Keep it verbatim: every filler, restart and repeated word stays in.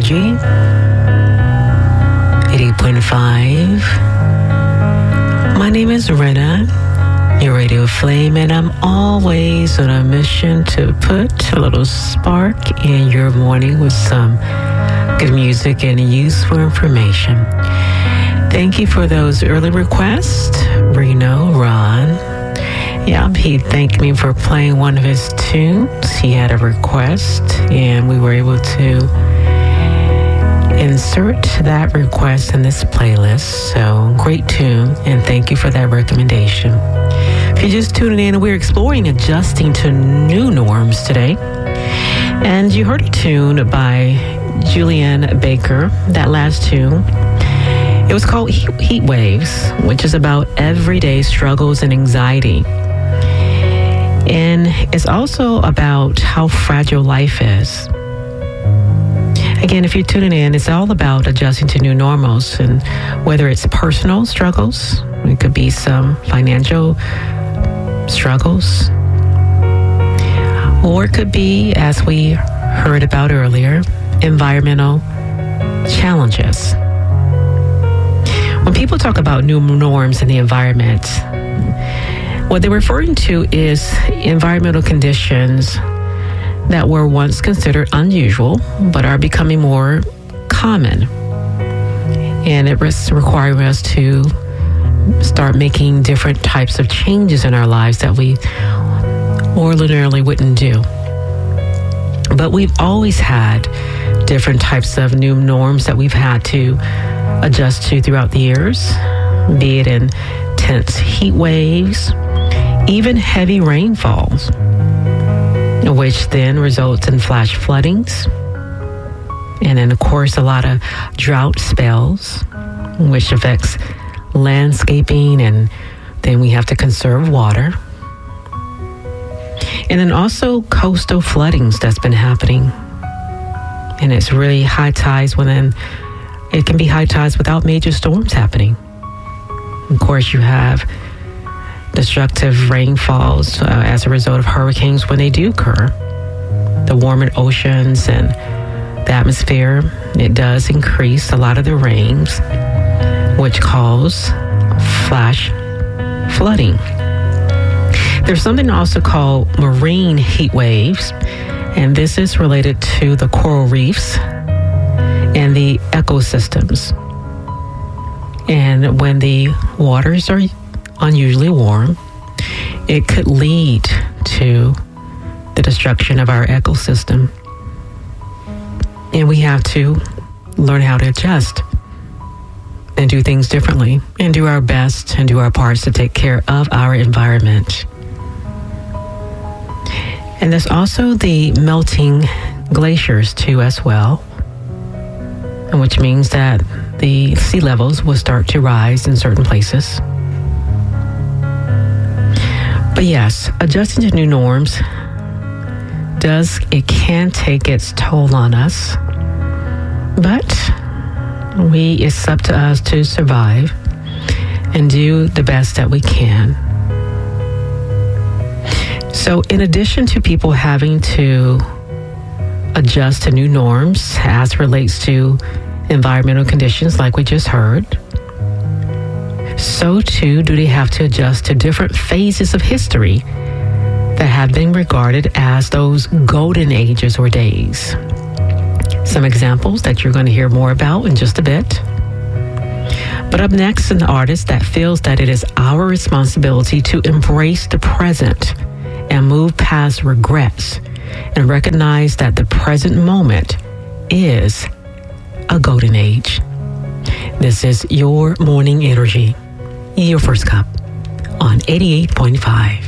Energy, eighty-eight point five. My name is Rena, your radio flame, and I'm always on a mission to put a little spark in your morning with some good music and useful information. Thank you for those early requests, Reno, Ron. Yeah, he thanked me for playing one of his tunes. He had a request, and we were able to insert that request in this playlist. So, great tune, and thank you for that recommendation. If you're just tuning in, we're exploring adjusting to new norms today. And you heard a tune by Julian Baker, that last tune. It was called Heat, Heat Waves, which is about everyday struggles and anxiety. And it's also about how fragile life is. Again, if you're tuning in, it's all about adjusting to new normals, and whether it's personal struggles, it could be some financial struggles, or it could be, as we heard about earlier, environmental challenges. When people talk about new norms in the environment, what they're referring to is environmental conditions that were once considered unusual, but are becoming more common. And it is requiring us to start making different types of changes in our lives that we ordinarily wouldn't do. But we've always had different types of new norms that we've had to adjust to throughout the years, be it in intense heat waves, even heavy rainfalls, which then results in flash floodings. And then, of course, a lot of drought spells, which affects landscaping, and then we have to conserve water. And then also coastal floodings that's been happening. And it's really high tides when then it can be high tides without major storms happening. Of course, you have destructive rainfalls uh, as a result of hurricanes when they do occur. The warmer oceans and the atmosphere, it does increase a lot of the rains, which cause flash flooding. There's something also called marine heat waves, and this is related to the coral reefs and the ecosystems. And when the waters are unusually warm, it could lead to the destruction of our ecosystem. And we have to learn how to adjust and do things differently and do our best and do our parts to take care of our environment. And there's also the melting glaciers too as well, which means that the sea levels will start to rise in certain places. But yes, adjusting to new norms does, it can take its toll on us, but we, it's up to us to survive and do the best that we can. So in addition to people having to adjust to new norms as relates to environmental conditions like we just heard, so too do they have to adjust to different phases of history that have been regarded as those golden ages or days. Some examples that you're going to hear more about in just a bit. But up next, an artist that feels that it is our responsibility to embrace the present and move past regrets and recognize that the present moment is a golden age. This is your morning energy, your first cup on eighty-eight point five.